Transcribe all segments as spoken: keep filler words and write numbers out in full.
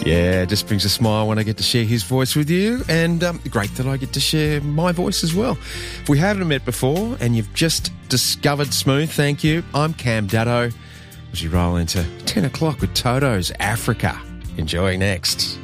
Yeah, it just brings a smile when I get to share his voice with you, and um, great that I get to share my voice as well. If we haven't met before and you've just discovered Smooth, thank you. I'm Cam Daddo. As you roll into ten o'clock with Toto's Africa. Enjoy next.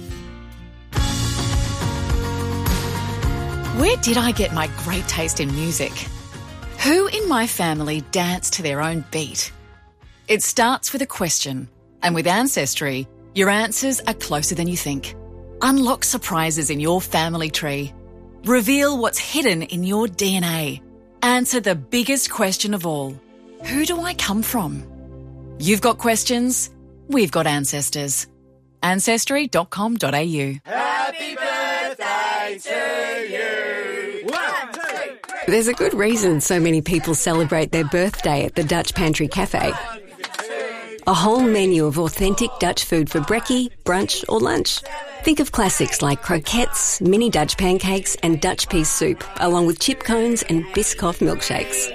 Where did I get my great taste in music? Who in my family dance to their own beat? It starts with a question, and with Ancestry, your answers are closer than you think. Unlock surprises in your family tree. Reveal what's hidden in your D N A. Answer the biggest question of all. Who do I come from? You've got questions, we've got ancestors. ancestry dot com dot a u. Happy birthday to you! One, two, three. There's a good reason so many people celebrate their birthday at the Dutch Pantry Cafe. A whole menu of authentic Dutch food for brekkie, brunch or lunch. Think of classics like croquettes, mini Dutch pancakes and Dutch pea soup, along with chip cones and Biscoff milkshakes.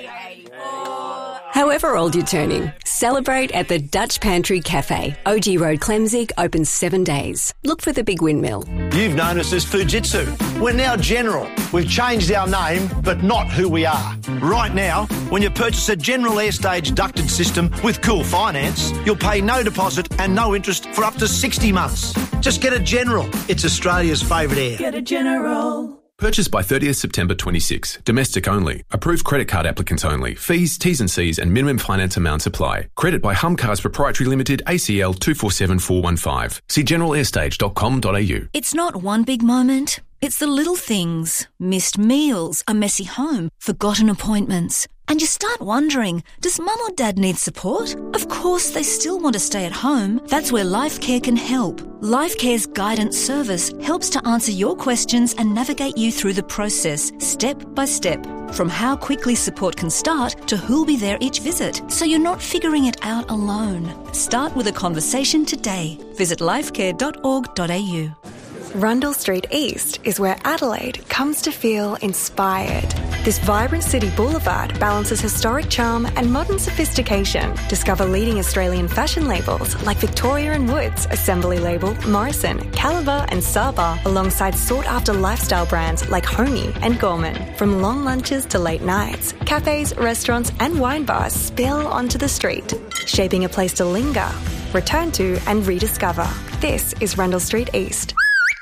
However old you're turning, celebrate at the Dutch Pantry Cafe. O G Road, Clemzig, open seven days. Look for the big windmill. You've known us as Fujitsu. We're now General. We've changed our name, but not who we are. Right now, when you purchase a General Airstage ducted system with Cool Finance, you'll pay no deposit and no interest for up to sixty months. Just get a General. It's Australia's favourite air. Get a General. Purchased by thirtieth September twenty-six. Domestic only. Approved credit card applicants only. Fees, T's and C's and minimum finance amounts apply. Credit by Humcars Proprietary Limited, A C L two four seven four one five. See general airstage dot com dot a u. It's not one big moment. It's the little things. Missed meals, a messy home, forgotten appointments. And you start wondering, does mum or dad need support? Of course they still want to stay at home. That's where LifeCare can help. LifeCare's guidance service helps to answer your questions and navigate you through the process, step by step. From how quickly support can start to who'll be there each visit, so you're not figuring it out alone. Start with a conversation today. Visit lifecare dot org dot a u. Rundle Street East is where Adelaide comes to feel inspired. This vibrant city boulevard balances historic charm and modern sophistication. Discover leading Australian fashion labels like Victoria and Woods, Assembly Label, Morrison, Caliber and Saba, alongside sought-after lifestyle brands like Homey and Gorman. From long lunches to late nights, cafes, restaurants and wine bars spill onto the street, shaping a place to linger, return to and rediscover. This is Rundle Street East.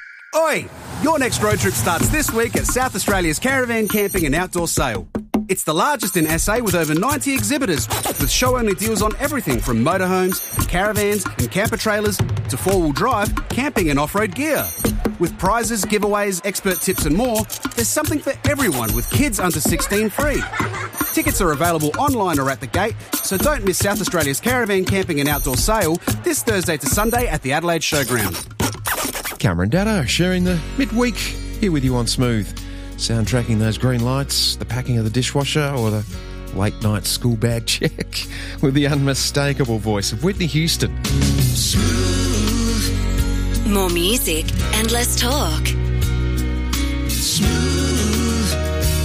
Oi! Your next road trip starts this week at South Australia's Caravan Camping and Outdoor Sale. It's the largest in S A with over ninety exhibitors, with show-only deals on everything from motorhomes, caravans and camper trailers to four-wheel drive, camping and off-road gear. With prizes, giveaways, expert tips and more, there's something for everyone with kids under sixteen free. Tickets are available online or at the gate, so don't miss South Australia's Caravan Camping and Outdoor Sale this Thursday to Sunday at the Adelaide Showground. Cameron Daddo sharing the midweek here with you on Smooth. Soundtracking those green lights, the packing of the dishwasher or the late night school bag check with the unmistakable voice of Whitney Houston. Smooth. More music and less talk. Smooth.